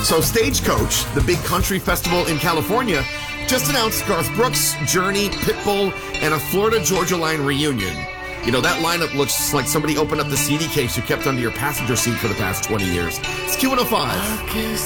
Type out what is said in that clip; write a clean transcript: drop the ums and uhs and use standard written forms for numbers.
So Stagecoach, the big country festival in California, just announced Garth Brooks, Journey, Pitbull, and a Florida Georgia Line reunion. You know, that lineup looks like somebody opened up the CD case you kept under your passenger seat for the past 20 years. It's Q105.